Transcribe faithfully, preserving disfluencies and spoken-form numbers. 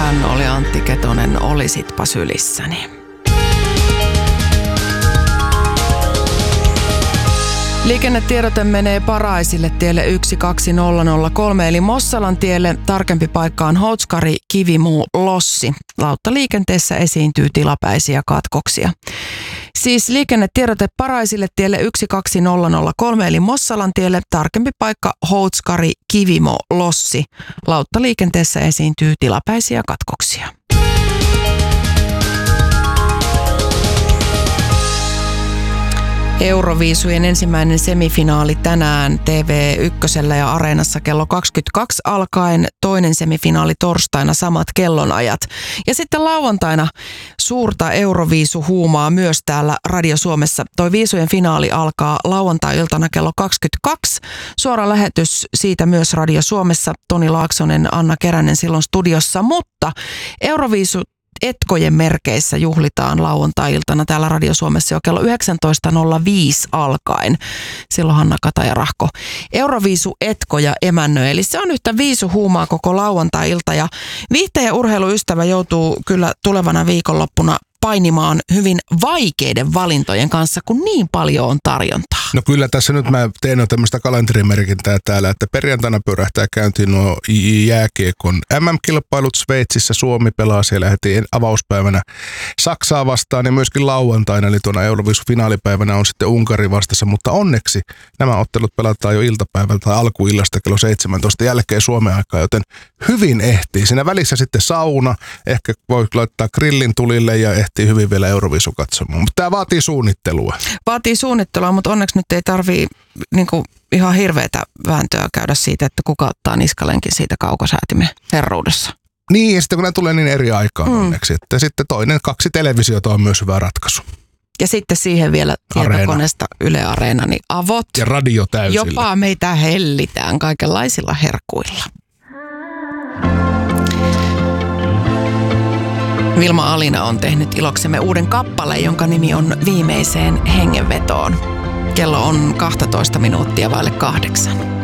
Hän oli Antti Ketonen, Olisitpa sylissäni. Liikennetiedote menee Paraisille tielle yksi kaksi nolla nolla kolme eli Mossalan tielle. Tarkempi paikka on Houtskari, Kivimuu, Lossi. Lauttaliikenteessä esiintyy tilapäisiä katkoksia. Siis liikennetiedote Paraisille tielle yksi kaksi nolla nolla kolme eli Mossalan tielle. Tarkempi paikka Houtskari, Kivimo, Lossi. Lauttaliikenteessä esiintyy tilapäisiä katkoksia. Euroviisujen ensimmäinen semifinaali tänään T V yksi ja Areenassa kello kaksikymmentäkaksi alkaen, toinen semifinaali torstaina samat kellonajat. Ja sitten lauantaina suurta Euroviisuhuumaa myös täällä Radio Suomessa. Toi viisujen finaali alkaa lauantai-iltana kello kaksikymmentäkaksi. Suora lähetys siitä myös Radio Suomessa. Toni Laaksonen, Anna Keränen silloin studiossa, mutta Euroviisu Etkojen merkeissä juhlitaan lauantai-iltana täällä Radio Suomessa jo kello yhdeksäntoista nolla viisi alkaen. Silloin Hanna Kataja-Rahko Euroviisu Etkoja emännöi. Eli se on yhtä viisuhuumaa koko lauantai-ilta ja viihteen ja urheiluystävä joutuu kyllä tulevana viikonloppuna painimaan hyvin vaikeiden valintojen kanssa, kun niin paljon on tarjontaa. No kyllä tässä nyt mä teen jo tämmöistä kalenterimerkintää täällä, että perjantaina pyörähtää käyntiin nuo jääkiekon M M-kilpailut Sveitsissä. Suomi pelaa siellä heti avauspäivänä Saksaa vastaan ja myöskin lauantaina, eli tuona Euroviisu-finaalipäivänä on sitten Unkari vastassa, mutta onneksi nämä ottelut pelataan jo iltapäivältä tai alkuillasta kello seitsemäntoista jälkeen Suomen aikaa, joten hyvin ehtii. Siinä välissä sitten sauna, ehkä voi laittaa grillin tulille ja ehtii hyvin vielä Euroviisu katsomaan, mutta tämä vaatii suunnittelua. Vaatii suunnittelua, mutta onneksi nyt ei tarvii niinku ihan hirveätä vääntöä käydä siitä, että kuka ottaa niskalenkin siitä kaukosäätimen herruudessa. Niin, ja sitten kun ne tulee niin eri aikaan mm. onneksi, että sitten toinen kaksi televisiota on myös hyvä ratkaisu. Ja sitten siihen vielä tietokoneesta Yle Areena, niin avot. Ja radio täysillä. Jopa meitä hellitään kaikenlaisilla herkuilla. Vilma Alina on tehnyt iloksemme uuden kappaleen, jonka nimi on Viimeiseen hengenvetoon. Kello on kaksitoista minuuttia vaille kahdeksan.